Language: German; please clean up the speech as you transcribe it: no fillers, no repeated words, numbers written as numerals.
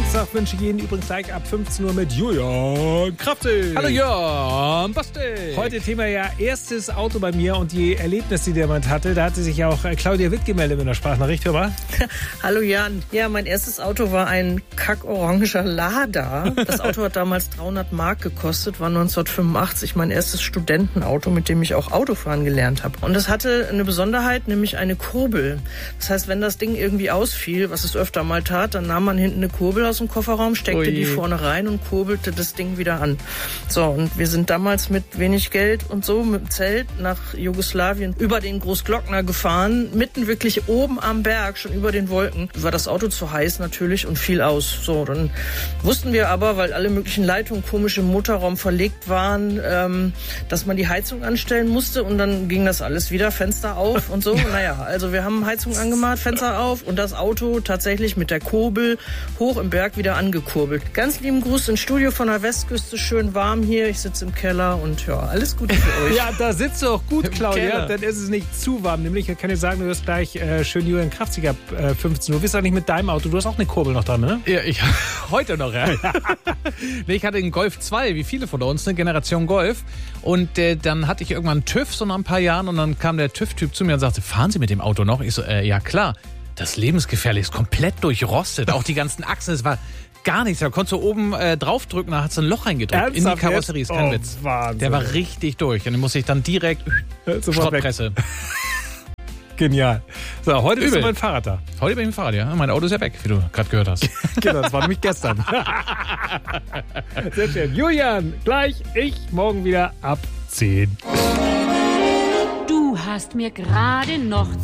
Donnerstag wünsche ich Ihnen übrigens gleich ab 15 Uhr mit Julian Kraftel. Hallo Jörn, Basti. Heute Thema ja erstes Auto bei mir und die Erlebnisse, die jemand hatte. Da hatte sich ja auch Claudia Witt gemeldet mit einer Sprachnachricht, hör mal. Hallo Jan. Ja, mein erstes Auto war ein kackoranger Lada. Das Auto hat damals 300 Mark gekostet, war 1985 mein erstes Studentenauto, mit dem ich auch Autofahren gelernt habe. Und das hatte eine Besonderheit, nämlich eine Kurbel. Das heißt, wenn das Ding irgendwie ausfiel, was es öfter mal tat, dann nahm man hinten eine Kurbel aus dem Kofferraum, steckte die vorne rein und kurbelte das Ding wieder an. So, und wir sind damals mit wenig Geld und so mit dem Zelt nach Jugoslawien über den Großglockner gefahren, mitten wirklich oben am Berg, schon über den Wolken. War das Auto zu heiß natürlich und fiel aus. So, dann wussten wir aber, weil alle möglichen Leitungen komisch im Motorraum verlegt waren, dass man die Heizung anstellen musste und dann ging das alles wieder, Fenster auf und so. Naja, also wir haben Heizung angemacht, Fenster auf und das Auto tatsächlich mit der Kurbel hoch im Berg wieder angekurbelt. Ganz lieben Gruß ins Studio von der Westküste, schön warm hier. Ich sitze im Keller und ja, alles Gute für euch. Ja, da sitzt du auch gut, Claudia. Keller. Dann ist es nicht zu warm. Nämlich, ich kann dir sagen, du wirst gleich schön Julian Kraftig ab 15 Uhr. Bist du nicht mit deinem Auto? Du hast auch eine Kurbel noch dran, ne? Ja, ich heute noch, ja. Nee, ich hatte einen Golf 2, wie viele von uns, eine Generation Golf. Und dann hatte ich irgendwann einen TÜV, so nach ein paar Jahren. Und dann kam der TÜV-Typ zu mir und sagte, fahren Sie mit dem Auto noch? Ich so, ja klar. Das ist lebensgefährlich, ist komplett durchrostet. Auch die ganzen Achsen, es war gar nichts. Da konntest du oben draufdrücken, da hat es ein Loch reingedrückt. Ernsthaft In die Karosserie, ist kein Witz. Wahnsinn. Der war richtig durch. Und den musste ich dann direkt Schrottpresse. Genial. So, heute bist du Übel. mein Fahrrad da. Heute bin ich mit dem Fahrrad, ja. Mein Auto ist ja weg, wie du gerade gehört hast. Genau, das war nämlich gestern. Sehr schön. Julian, gleich ich morgen wieder ab 10. Du hast mir gerade noch